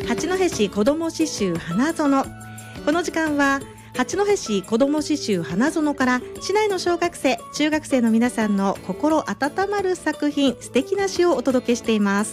八戸市子ども刺繍花園。この時間は八戸市子ども刺繍花園から市内の小学生中学生の皆さんの心温まる作品、素敵な詩をお届けしています。